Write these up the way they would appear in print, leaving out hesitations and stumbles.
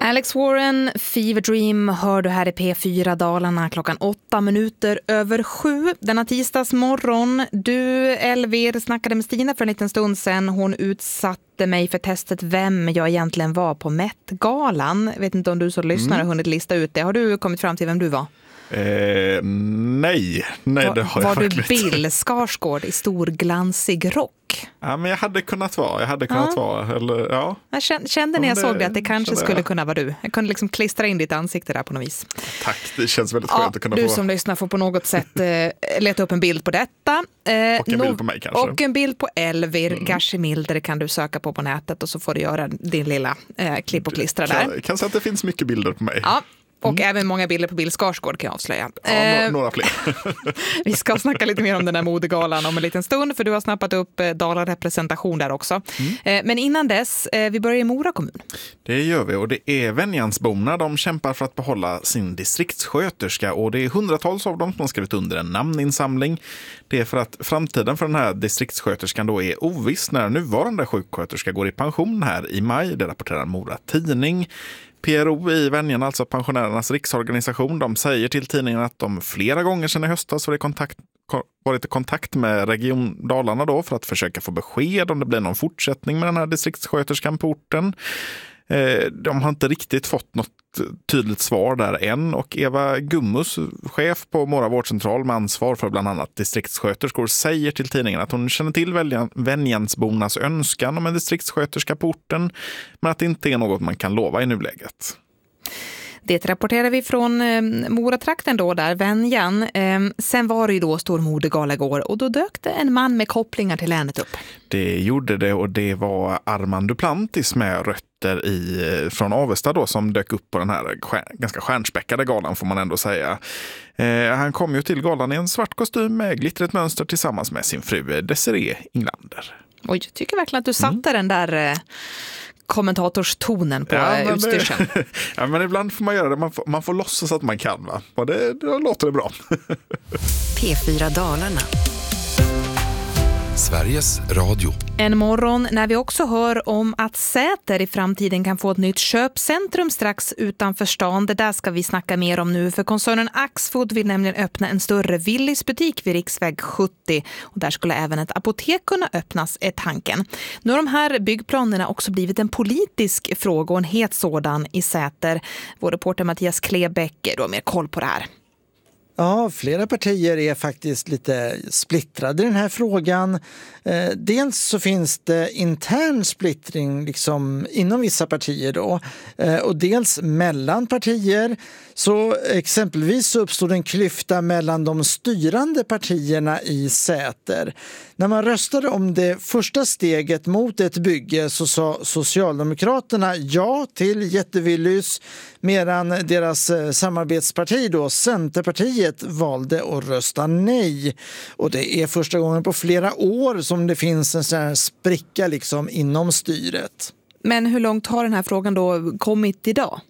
Alex Warren, Fever Dream hör du här i P4 Dalarna klockan 7:08. Denna tisdagsmorgon. Du, Elvir, snackade med Stina för en liten stund sedan. Hon utsatte mig för testet vem jag egentligen var på Met-galan. Jag vet inte om du som lyssnar har hunnit lista ut det. Har du kommit fram till vem du var? Nej, det har jag Var du faktiskt. Bill Skarsgård i stor glansig rock? Ja, men jag hade kunnat vara. Eller, ja. Jag kände när jag såg det att det kanske skulle kunna vara du. Jag kunde liksom klistra in ditt ansikte där på något vis. Tack, det känns väldigt skönt att kunna få. Du som lyssnar får på något sätt leta upp en bild på detta. Och en bild på mig kanske. Och en bild på Elvir Gashimilder kan du söka på nätet och så får du göra din lilla klipp och klistra där. Jag kan säga att det finns mycket bilder på mig. Ja. Och även många bilder på Bill Skarsgård kan jag avslöja. Ja, några fler. Vi ska snacka lite mer om den här modegalan om en liten stund, för du har snappat upp Dala-representation där också. Men innan dess, vi börjar i Mora kommun. Det gör vi, och det är Venjansborna. De kämpar för att behålla sin distriktssköterska, och det är hundratals av dem som har skrivit under en namninsamling. Det är för att framtiden för den här distriktssköterskan då är oviss när nuvarande sjuksköterska går i pension här i maj. Det rapporterar Mora Tidning. PRO i Venjan, alltså Pensionärernas riksorganisation, de säger till tidningen att de flera gånger sedan i höstas varit i kontakt med Region Dalarna då för att försöka få besked om det blir någon fortsättning med den här distriktssköterskan på orten. De har inte riktigt fått något tydligt svar där än, och Eva Gummus, chef på Mora vårdcentral med ansvar för bland annat distriktssköterskor, säger till tidningen att hon känner till Venjansbornas önskan om en distriktssköterska på orten, men att det inte är något man kan lova i nuläget. Det rapporterar vi från Moratrakten då, där Venjan. Sen var det ju då stor modegala igår, och då dök det en man med kopplingar till länet upp. Det gjorde det, och det var Armand Duplantis med rötter från Avesta då, som dök upp på den här ganska stjärnspäckade galan, får man ändå säga. Han kom ju till galan i en svart kostym med glittrigt mönster tillsammans med sin fru Desiree Inglander. Oj, jag tycker verkligen att du satte den där kommentatorstonen på utstyrseln. Ja, men ibland får man göra det. Man får låtsas att man kan, va? Och då låter det bra. P4 Dalarna. Sveriges Radio. En morgon när vi också hör om att Säter i framtiden kan få ett nytt köpcentrum strax utanför stan. Det där ska vi snacka mer om nu, för koncernen Axfood vill nämligen öppna en större Willys-butik vid riksväg 70. Och där skulle även ett apotek kunna öppnas, är tanken. Nu har de här byggplanerna också blivit en politisk fråga, och en het sådan i Säter. Vår reporter Mattias Klebeck har mer koll på det här. Ja, flera partier är faktiskt lite splittrade i den här frågan. Dels så finns det intern splittring liksom inom vissa partier då, och dels mellan partier. Så exempelvis så uppstod en klyfta mellan de styrande partierna i Säter. När man röstade om det första steget mot ett bygge så sa Socialdemokraterna ja till jättevillys, medan deras samarbetsparti då, Centerpartiet, valde att rösta nej. Och det är första gången på flera år som det finns en sån här spricka liksom inom styret. Men hur långt har den här frågan då kommit idag?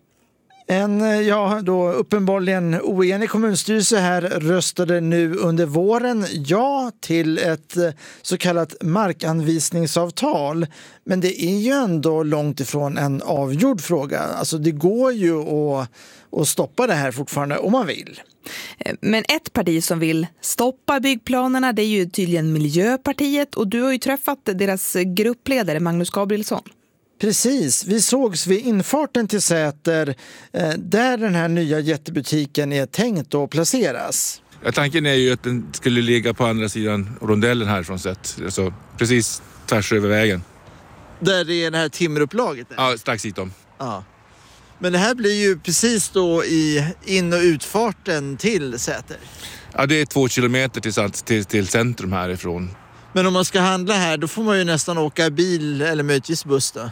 En uppenbarligen oenig kommunstyrelse här röstade nu under våren ja till ett så kallat markanvisningsavtal. Men det är ju ändå långt ifrån en avgjord fråga. Alltså det går ju att stoppa det här fortfarande om man vill. Men ett parti som vill stoppa byggplanerna, det är ju tydligen Miljöpartiet, och du har ju träffat deras gruppledare Magnus Gabrielsson. Precis, vi sågs vid infarten till Säter där den här nya jättebutiken är tänkt att placeras. Ja, tanken är ju att den skulle ligga på andra sidan rondellen här från Sätt, alltså precis tvärs över vägen. Där det är det här timmerupplaget? Ja, strax hit om. Ja. Men det här blir ju precis då i in- och utfarten till Säter. Ja, det är 2 kilometer till centrum härifrån. Men om man ska handla här, då får man ju nästan åka bil eller möjligtvis buss då.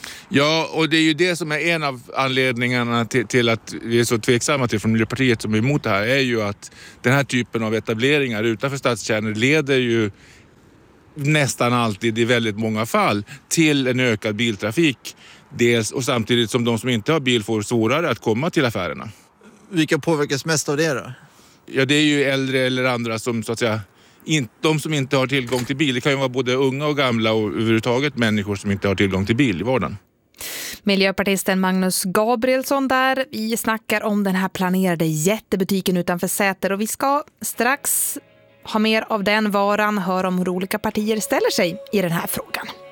Ja, och det är ju det som är en av anledningarna till att vi är så tveksamma till från Miljöpartiet som är emot det här, är ju att den här typen av etableringar utanför stadskärnor leder ju nästan alltid i väldigt många fall till en ökad biltrafik. Dels, och samtidigt som de som inte har bil får svårare att komma till affärerna. Vilka påverkas mest av det då? Ja, det är ju äldre eller andra som så att säga, de som inte har tillgång till bil. Det kan ju vara både unga och gamla och överhuvudtaget människor som inte har tillgång till bil i vardagen. Miljöpartisten Magnus Gabrielsson där. Vi snackar om den här planerade jättebutiken utanför Säter och vi ska strax ha mer av den varan, höra om hur olika partier ställer sig i den här frågan.